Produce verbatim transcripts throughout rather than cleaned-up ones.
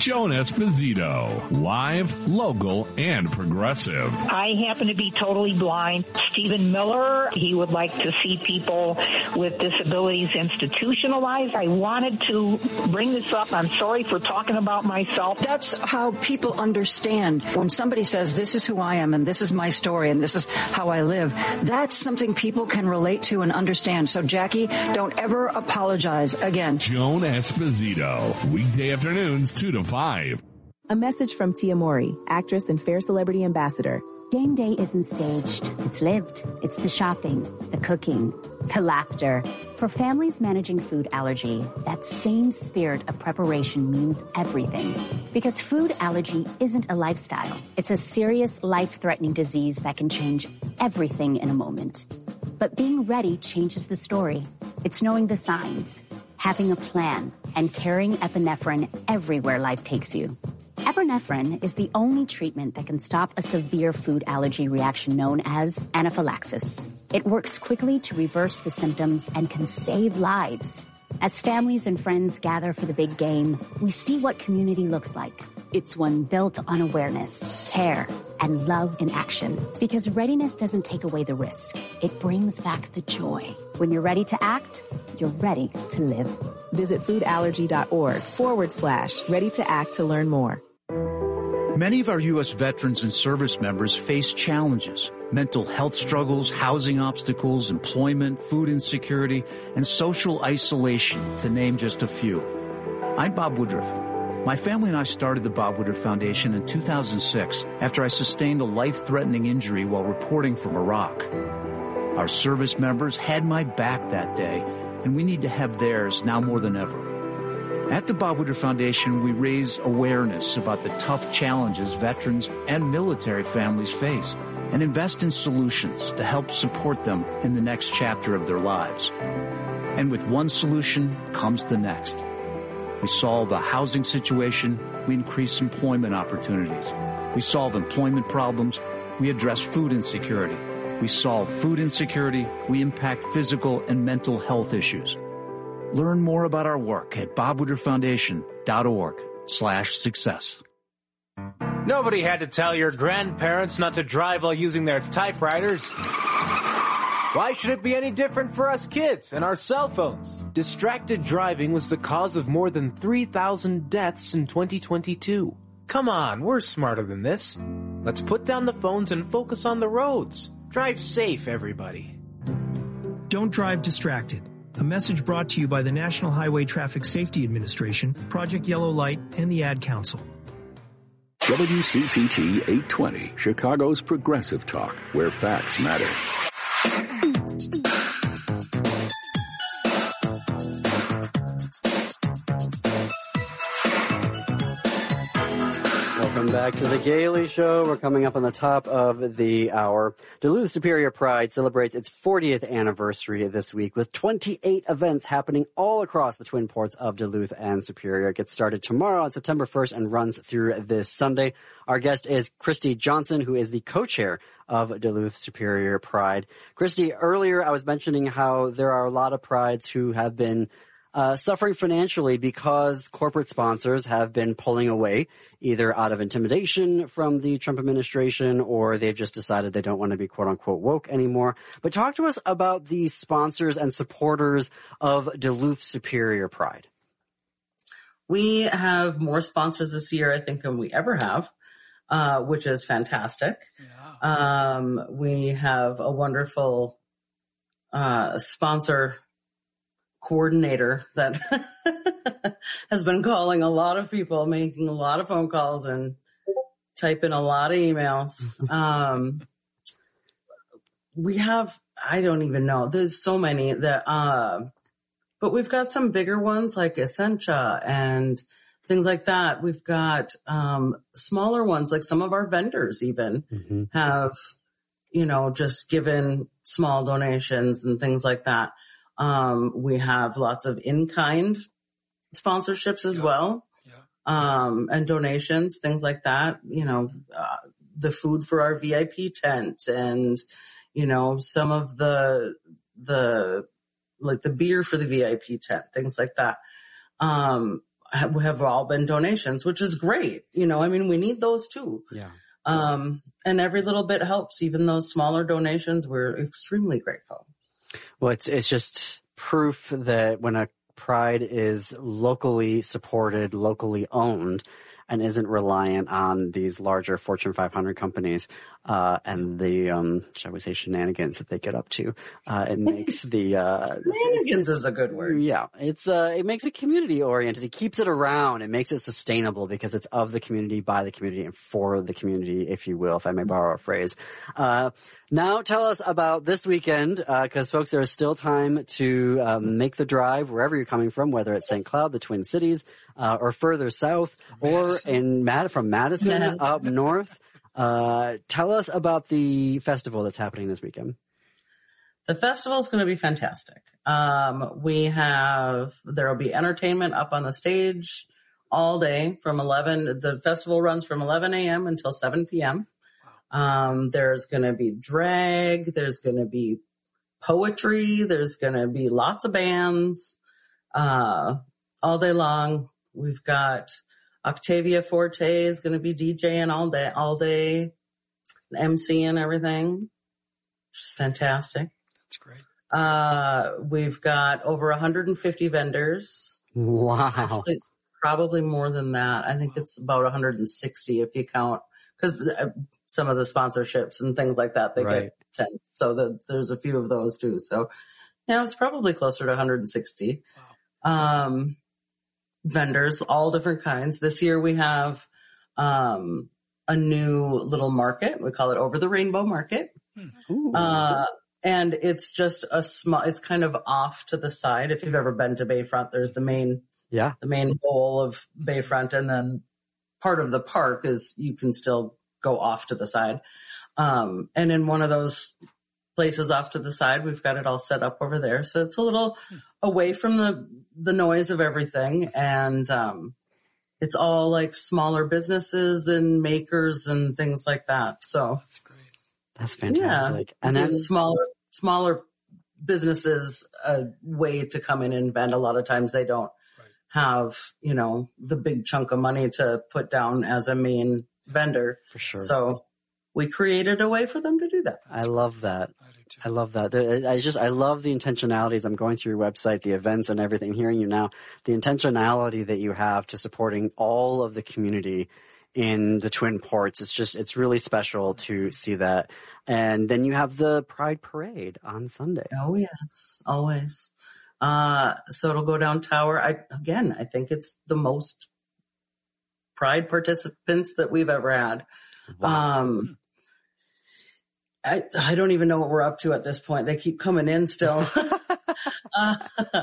Joan Esposito, live, local, and progressive. I happen to be totally blind. Stephen Miller, he would like to see people with disabilities institutionalized. I wanted to bring this up. I'm sorry for talking about myself. That's how people understand when somebody says, this is who I am and this is my story and this is how I live. That's something people can relate to and understand. So, Jackie, don't ever apologize again. Joan Esposito, weekday afternoons, two to five. A message from Tia Mowry, actress and Fair Celebrity Ambassador. Game day isn't staged. It's lived. It's the shopping, the cooking, the laughter. For families managing food allergy, that same spirit of preparation means everything. Because food allergy isn't a lifestyle. It's a serious, life-threatening disease that can change everything in a moment. But being ready changes the story. It's knowing the signs, having a plan, and carrying epinephrine everywhere life takes you. Epinephrine is the only treatment that can stop a severe food allergy reaction known as anaphylaxis. It works quickly to reverse the symptoms and can save lives. As families and friends gather for the big game, we see what community looks like. It's one built on awareness, care, and love in action. Because readiness doesn't take away the risk. It brings back the joy. When you're ready to act, you're ready to live. Visit foodallergy.org forward slash ready to act to learn more. Many of our U S veterans and service members face challenges, mental health struggles, housing obstacles, employment, food insecurity, and social isolation, to name just a few. I'm Bob Woodruff. My family and I started the Bob Woodruff Foundation in two thousand six after I sustained a life-threatening injury while reporting from Iraq. Our service members had my back that day, and we need to have theirs now more than ever. At the Bob Woodruff Foundation, we raise awareness about the tough challenges veterans and military families face and invest in solutions to help support them in the next chapter of their lives. And with one solution comes the next. We solve a housing situation, we increase employment opportunities. We solve employment problems, we address food insecurity. We solve food insecurity, we impact physical and mental health issues. Learn more about our work at bobwoodrufffoundation.org slash success. Nobody had to tell your grandparents not to drive while using their typewriters. Why should it be any different for us kids and our cell phones? Distracted driving was the cause of more than three thousand deaths in twenty twenty-two. Come on, we're smarter than this. Let's put down the phones and focus on the roads. Drive safe, everybody. Don't drive distracted. A message brought to you by the National Highway Traffic Safety Administration, Project Yellow Light, and the Ad Council. W C P T eight twenty, Chicago's progressive talk, where facts matter. Welcome back to the Gailey Show. We're coming up on the top of the hour. Duluth Superior Pride celebrates its fortieth anniversary this week with twenty-eight events happening all across the Twin Ports of Duluth and Superior. It gets started tomorrow on September first and runs through this Sunday. Our guest is Christy Johnson, who is the co-chair of Duluth Superior Pride. Christy, earlier I was mentioning how there are a lot of prides who have been Uh, suffering financially because corporate sponsors have been pulling away, either out of intimidation from the Trump administration or they've just decided they don't want to be quote-unquote woke anymore. But talk to us about the sponsors and supporters of Duluth Superior Pride. We have more sponsors this year, I think, than we ever have, uh, which is fantastic. Yeah. Um, we have a wonderful uh, sponsor coordinator that has been calling a lot of people, making a lot of phone calls and typing a lot of emails. Um, we have, I don't even know. There's so many that, uh, but we've got some bigger ones like Essentia and things like that. We've got, um, smaller ones, like some of our vendors even mm-hmm. have, you know, just given small donations and things like that. Um, we have lots of in-kind sponsorships as yeah. well, yeah. um, and donations, things like that. You know, uh, the food for our V I P tent and, you know, some of the, the, like the beer for the V I P tent, things like that. Um, have, have all been donations, which is great. You know, I mean, we need those too. Yeah. Um, and every little bit helps. Even those smaller donations, we're extremely grateful. Well, it's it's just proof that when a Pride is locally supported, locally owned, and isn't reliant on these larger Fortune five hundred companies uh, and the, um, shall we say, shenanigans that they get up to. Uh, it makes the uh, shenanigans is a good word. Yeah, it's uh, it makes it community oriented. It keeps it around. It makes it sustainable because it's of the community, by the community, and for the community, if you will, if I may borrow a phrase. Uh, now, tell us about this weekend, because uh, folks, there is still time to um, make the drive wherever you're coming from, whether it's Saint Cloud, the Twin Cities, uh, or further south, Madison. or in Mad- from Madison yeah. up north. Uh, tell us about the festival that's happening this weekend. The festival is going to be fantastic. Um, we have, there will be entertainment up on the stage all day from eleven. The festival runs from eleven a.m. until seven p.m. Um, there's going to be drag. There's going to be poetry. There's going to be lots of bands, uh, all day long. We've got Octavia Forte is going to be DJing all day, all day, MCing everything, which is fantastic. That's great. Uh, we've got over one hundred fifty vendors. Wow. Actually, it's probably more than that. I think it's about one hundred sixty if you count, because some of the sponsorships and things like that, they right. get ten. So the, there's a few of those too. So yeah, it's probably closer to one hundred sixty. Wow. Um, vendors, all different kinds. This year we have um, a new little market. We call it Over the Rainbow Market. Uh, and it's just a small, it's kind of off to the side. If you've ever been to Bayfront, there's the main, yeah, the main bowl of Bayfront, and then part of the park is you can still go off to the side. Um, and in one of those places off to the side, we've got it all set up over there. So it's a little away from the, the noise of everything. And, um, it's all like smaller businesses and makers and things like that. So that's great. That's fantastic. Yeah, and then smaller, smaller businesses, a way to come in and vend. A lot of times they don't right. have, you know, the big chunk of money to put down as a main vendor. For sure. So we created a way for them to do that. I love that. I love that. I just, I love the intentionalities. I'm going through your website, the events and everything, hearing you now, the intentionality that you have to supporting all of the community in the Twin Ports. It's just, it's really special to see that. And then you have the Pride Parade on Sunday. Oh, yes, always. Uh, so it'll go down Tower. I, again, I think it's the most Pride participants that we've ever had. Wow. Um, I, I don't even know what we're up to at this point. They keep coming in still. uh,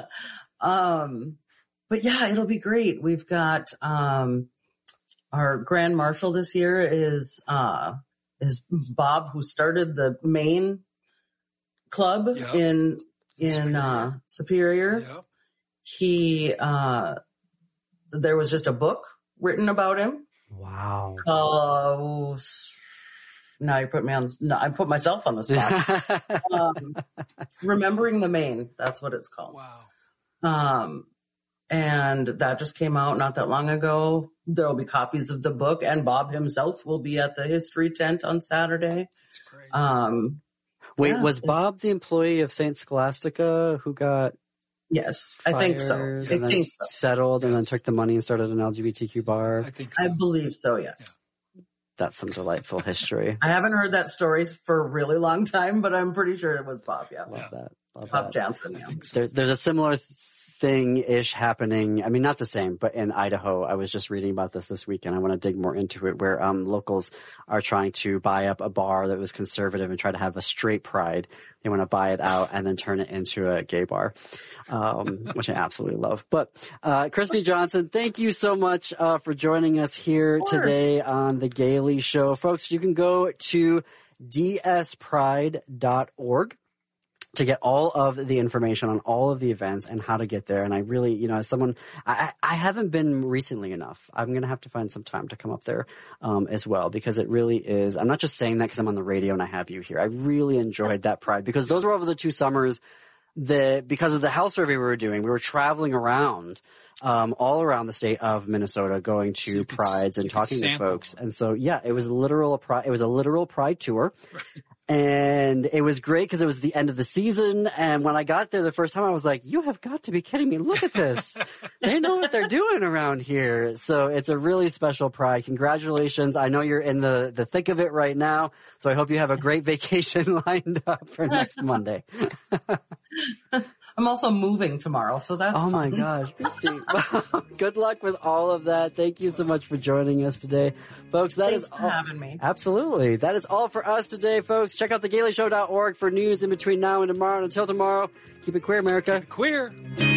um, but yeah, it'll be great. We've got, um, our Grand Marshal this year is, uh, is Bob, who started the main club yep. in, in, Superior. uh, Superior. Yep. He, uh, there was just a book written about him. Wow. Uh, Now you put me on, no, I put myself on the spot. um, Remembering the Maine. That's what it's called. Wow. Um, and that just came out not that long ago. There will be copies of the book, and Bob himself will be at the history tent on Saturday. That's great. Um, Wait, yeah. was Bob the employee of Saint Scholastica who got Yes, I think so. I think so. Settled yes. and then took the money and started an L G B T Q bar? I think so. I believe so, yes. Yeah. That's some delightful history. I haven't heard that story for a really long time, but I'm pretty sure it was Bob. Yeah, love yeah. that. Love Bob that. Johnson. Yeah. So. There's there's a similar thing-ish happening. I mean, not the same, but in Idaho. I was just reading about this this week, and I want to dig more into it. Where um, locals are trying to buy up a bar that was conservative and try to have a straight pride. They want to buy it out and then turn it into a gay bar, um, which I absolutely love. But uh, Christy Johnson, thank you so much uh, for joining us here today on the Gailey Show. Folks, you can go to d s pride dot org to get all of the information on all of the events and how to get there. And I really, you know, as someone, I, I haven't been recently enough. I'm going to have to find some time to come up there um, as well, because it really is, I'm not just saying that because I'm on the radio and I have you here. I really enjoyed that Pride, because those were over the two summers that, because of the health survey we were doing, we were traveling around um, all around the state of Minnesota, going to so prides and talking to folks. them. And so, yeah, it was literal. A pride, it was a literal pride tour. Right. And it was great because it was the end of the season. And when I got there the first time, I was like, you have got to be kidding me. Look at this. They know what they're doing around here. So it's a really special pride. Congratulations. I know you're in the, the thick of it right now. So I hope you have a great vacation lined up for next Monday. I'm also moving tomorrow, so that's Oh fun. my gosh, Christy. Good luck with all of that. Thank you so much for joining us today. Folks, that Thanks is for all, having me. Absolutely. That is all for us today, folks. Check out the gaily show dot org for news in between now and tomorrow. And until tomorrow, keep it queer, America. Keep it queer.